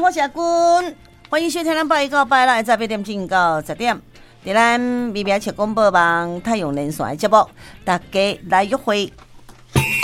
我是阿君，欢迎收听咱8月到8月早8点钟到10点，在咱微微切广播网太阳连线的节目，大家来约会